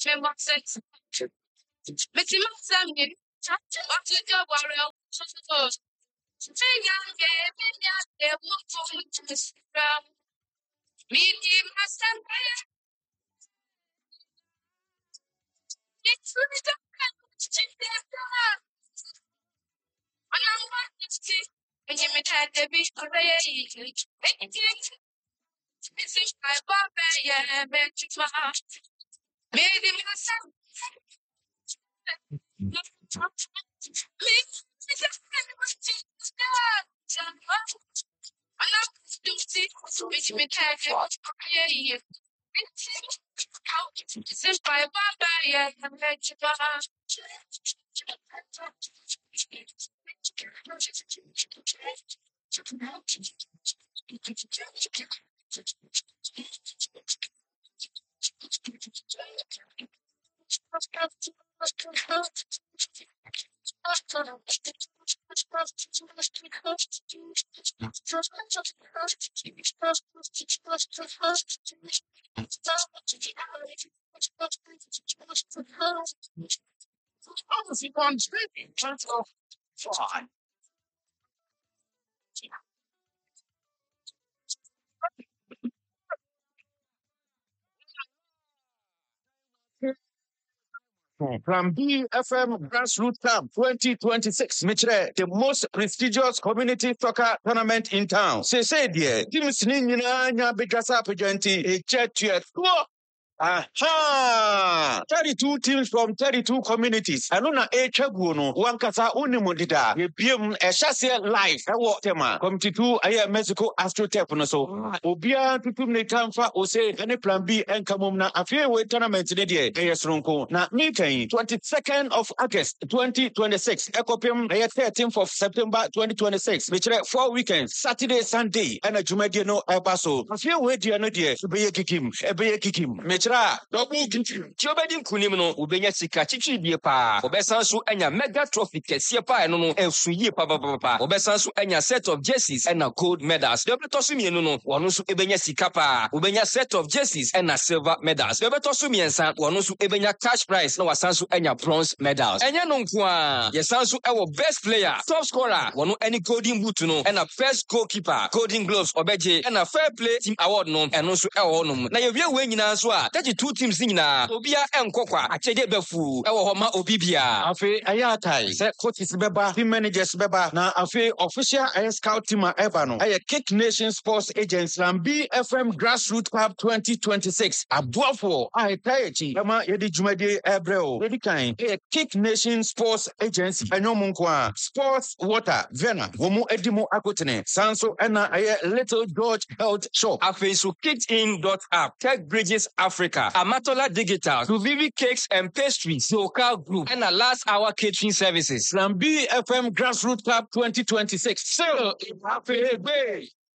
From BFM Grassroots Camp 2026, Michre, the most prestigious community soccer tournament in town. Say dear, teams Nina Bigasa Pagenti, a church. Aha! 32 teams from 32 communities. I know na Echaguno, one kasa unimodida. We beam a chassis life. I walk them. Come to 2 Mexico Astrotep no so. Obia tutum ne kamfa o say any plan B and kamumna afia we tournament today. Yes ronko. Na meeting 22nd of August 2026. Ekopim 13th of September 2026. Which 4 weekends, Saturday, Sunday, and a Jumadi no Ebaso. Afia we dia no dear. Ebeye kikim. Double Chobedin Kunimno, Ubenya Sika Chichi Diepa, Obesansu Enya Mega Trophy Kesiapa no Elsuye Papa, Obesansu Enya set of jerseys and a gold medals. Dobetosumi no, Wanusu Ebenya Sikapa, Ubenya set of jerseys and a silver medals. Dobetosumi and San, Wanusu Ebenya cash prize, no Wasansu Enya bronze medals. Enya Nonkwa, Yesansu Ewo best player, top scorer, Wanu any golden boot no, and a first goalkeeper, golden gloves, Obeje, and a fair play team award no, and also Ewo no. Na Yevia Wayne Answa. 32 teams nina obia enkokwa achede befu ewo homa obibia afi ayatai se coaches beba team managers beba na afi official scout team eba no aye Kick Nation Sports Agency and BFM Grassroots Club 2026 abuafo aitayechi ema yedi jumade ebreo yedi kan aye Kick Nation Sports Agency enyomunkwa Sports Water Vena womu edimo akotene sanso ena aye Little George Health Shop afi so kickin.app Tech Bridges Africa, Amatola Digital, Vivi Cakes and Pastries, Local Group, and a last hour catering services. From BFM Grassroots Club 2026. So, happy day.